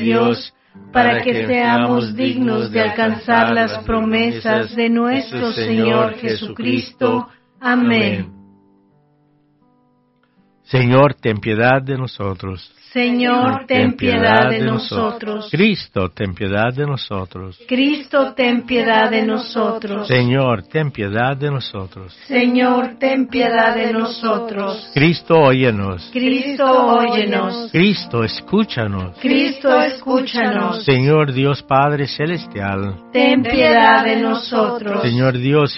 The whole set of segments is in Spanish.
Dios, para que seamos dignos de alcanzar las promesas de nuestro Señor Jesucristo. Amén. Señor, ten piedad de nosotros. Señor, ten piedad de nosotros. Cristo, ten piedad de nosotros. Cristo, ten piedad de nosotros. Señor, ten piedad de nosotros. Señor, ten piedad de nosotros. Cristo, óyenos. Cristo, óyenos. Cristo, escúchanos. Cristo, escúchanos. Señor Dios Padre Celestial, Ten piedad de nosotros. Señor Dios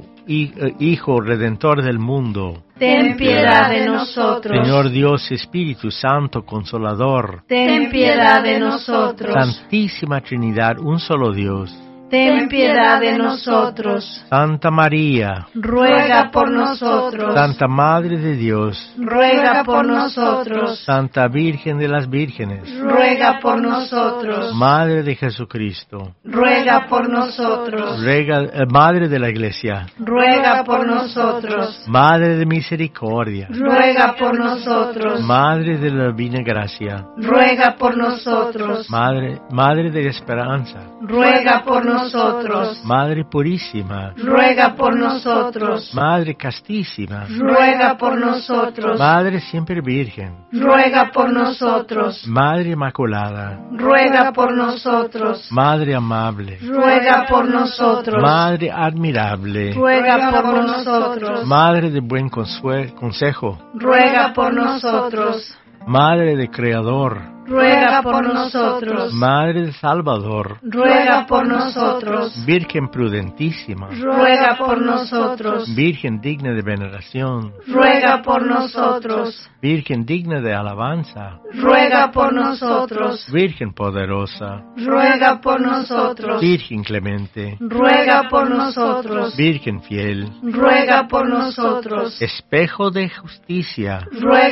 Hijo Redentor del mundo, Ten piedad de nosotros. Señor Dios Espíritu Santo Consolador, Ten piedad de nosotros. Santísima Trinidad, un solo Dios, Ten piedad de nosotros. Santa María, Ruega por nosotros. Santa Madre de Dios, Ruega por nosotros. Santa Virgen de las Vírgenes, Ruega por nosotros. Madre de Jesucristo, Ruega por nosotros. Madre de la Iglesia, Ruega por nosotros. Madre de Misericordia, Ruega por nosotros. Madre de la Divina Gracia, Ruega por nosotros. Madre de Esperanza, Ruega por nosotros. Madre Purísima, Ruega por nosotros. Madre Castísima, Ruega por nosotros. Madre Siempre Virgen, Ruega por nosotros. Madre Inmaculada, Ruega por nosotros. Madre Amable, Ruega por nosotros. Madre Admirable, Ruega por nosotros. Madre de Buen Consejo, Ruega por nosotros. Madre de Creador, Ruega por nosotros. Madre de Salvador, Ruega por nosotros. Virgen prudentísima, Ruega por nosotros. Virgen digna de veneración, Ruega por nosotros. Virgen digna de alabanza, Ruega por nosotros. Virgen poderosa, Ruega por nosotros. Virgen clemente, Ruega por nosotros. Virgen fiel, Ruega por nosotros. espejo de justicia, Ruega